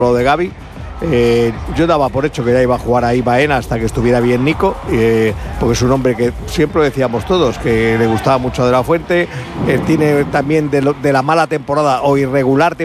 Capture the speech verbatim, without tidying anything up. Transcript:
lo de Gavi. Eh, yo daba por hecho que ya iba a jugar ahí Baena hasta que estuviera bien Nico, eh, porque es un hombre que siempre lo decíamos todos, que le gustaba mucho De La Fuente. Eh, tiene también de, lo, de la mala temporada o irregular temporada